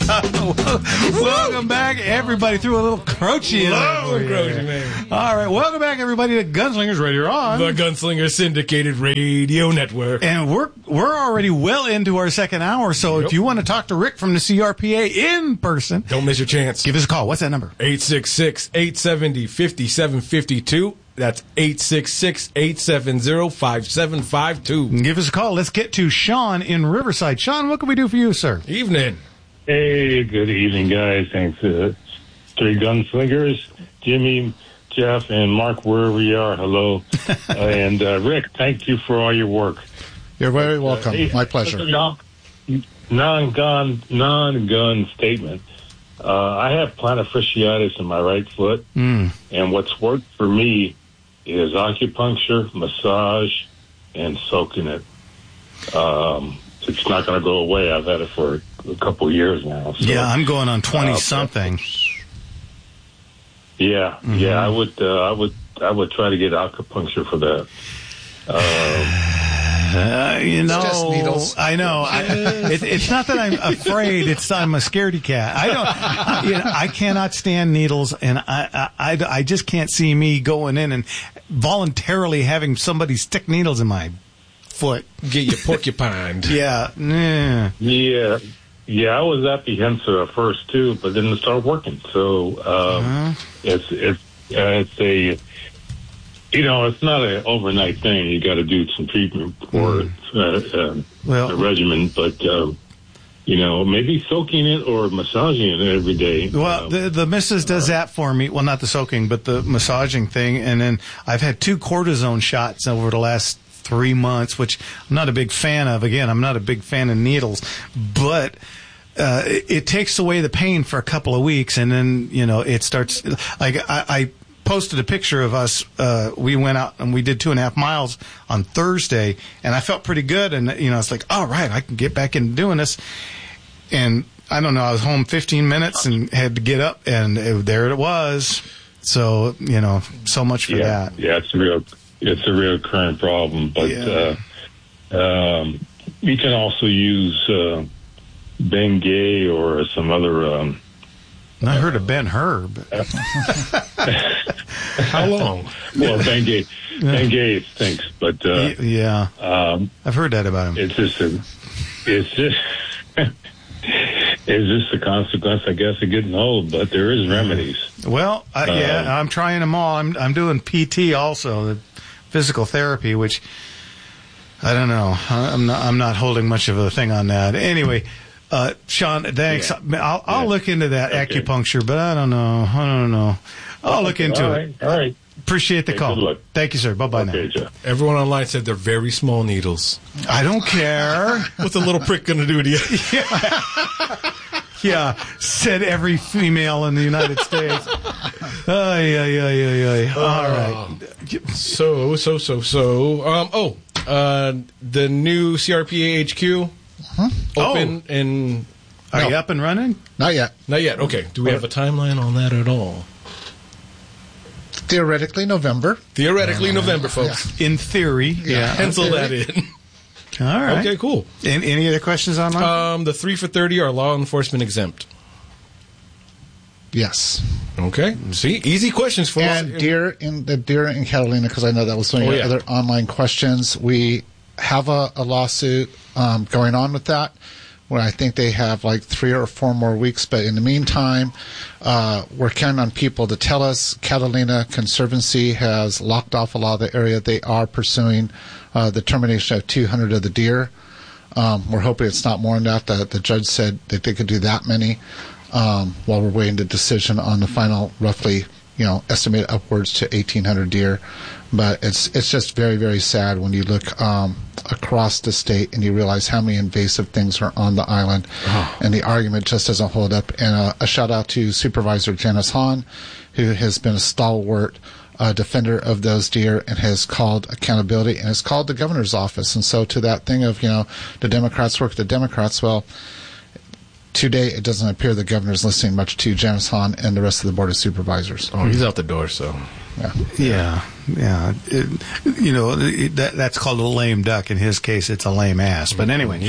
Welcome back, everybody. Threw a little Croce in there. All right, welcome back, everybody, to Gunslingers Radio on the Gunslinger Syndicated Radio Network. And we're already well into our second hour, so if you want to talk to Rick from the CRPA in person, don't miss your chance. Give us a call. What's that number? 866-870-5752. That's 866-870-5752. Give us a call. Let's get to Sean in Riverside. Sean, what can we do for you, sir? Evening. Hey, good evening, guys. Thanks. Three Gunslingers, Jimmy, Jeff, and Mark, wherever you are. Hello. And Rick, thank you for all your work. You're very welcome. My pleasure. Non-gun statement. I have plantar fasciitis in my right foot, and what's worked for me is acupuncture, massage, and soaking it. It's not going to go away. I've had it for a couple of years now. So, yeah, I'm going on 20-something. Yeah, I would try to get acupuncture for that. Just needles. I know. It's not that I'm afraid. It's I'm a scaredy cat. I cannot stand needles, and I just can't see me going in and voluntarily having somebody stick needles in my foot. Get you porcupined. Yeah. Yeah, I was apprehensive at first too, but then it started working. So it's a, it's not an overnight thing. You got to do some treatment for a regimen, but maybe soaking it or massaging it every day. Well, the missus does that for me. Well, not the soaking, but the massaging thing. And then I've had 2 cortisone shots over the last 3 months, which I'm not a big fan of. Again, I'm not a big fan of needles, but it takes away the pain for a couple of weeks, and then it starts. Like I posted a picture of us. We went out and we did 2.5 miles on Thursday, and I felt pretty good. And it's like, all right, I can get back into doing this. And I don't know, I was home 15 minutes and had to get up, and there it was. So so much for that. Yeah, it's a real current problem, but you can also use Bengay or some other. I heard of Ben Herb. How long? Well, Bengay stinks, but I've heard that about him. It's just a consequence, I guess, of getting old. But there is remedies. Well, I'm trying them all. I'm doing PT also, the physical therapy, which I don't know. I'm not holding much of a thing on that. Anyway. Sean, thanks. Yeah. I'll look into that acupuncture, but I don't know. I'll look into it. All right. Appreciate the call. Thank you, sir. Bye-bye now. Jeff. Everyone online said they're very small needles. I don't care. What's a little prick going to do to you? Yeah, said every female in the United States. All right. So. The new CRPA HQ open and... Are you up and running? Not yet. Not yet. Okay. Do we have a timeline on that at all? Theoretically, November. November, folks. Yeah. In theory. Yeah. Pencil that in. All right. Okay, cool. And any other questions online? The 3 for 30 are law enforcement exempt. Yes. Okay. See, easy questions for us. And Deer in Catalina, because I know that was one of your other online questions. We have a lawsuit going on with that, where I think they have like 3 or 4 more weeks. But in the meantime, we're counting on people to tell us. Catalina Conservancy has locked off a lot of the area. They are pursuing the termination of 200 of the deer. We're hoping it's not more than that. The judge said that they could do that many while we're waiting the decision on the final, roughly, estimated upwards to 1,800 deer. But it's just very, very sad when you look across the state and you realize how many invasive things are on the island, and the argument just doesn't hold up. And a shout out to Supervisor Janice Hahn, who has been a stalwart defender of those deer and has called accountability and has called the governor's office. And so to that thing of, the Democrats work with the Democrats, well, today it doesn't appear the governor's listening much to Janice Hahn and the rest of the Board of Supervisors. Oh, he's out the door, so. Yeah. that's called a lame duck. In his case, it's a lame ass. But anyway,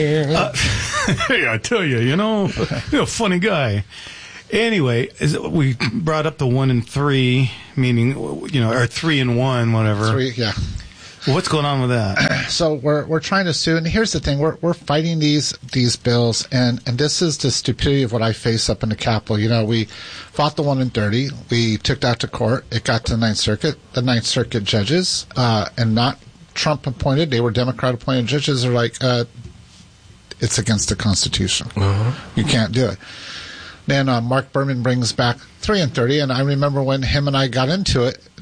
I tell you, funny guy. Anyway, we brought up the 1 and 3, meaning, or 3 and 1, whatever. 3, yeah. What's going on with that? So we're trying to sue, and here's the thing: we're fighting these bills, and this is the stupidity of what I face up in the Capitol. We fought the 1 and 30. We took that to court. It got to the Ninth Circuit. The Ninth Circuit judges, and not Trump appointed, they were Democrat appointed judges, are like, it's against the Constitution. You can't do it. Then Mark Berman brings back 3 and 30, and I remember when him and I got into it,